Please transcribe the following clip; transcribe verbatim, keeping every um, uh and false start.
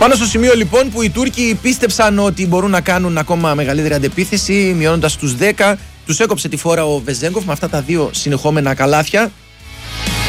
Πάνω στο σημείο λοιπόν που οι Τούρκοι πίστεψαν ότι μπορούν να κάνουν ακόμα μεγαλύτερη αντεπίθεση, μειώνοντας τους δέκα, τους έκοψε τη φόρα ο Βεζέγκοφ με αυτά τα δύο συνεχόμενα καλάθια.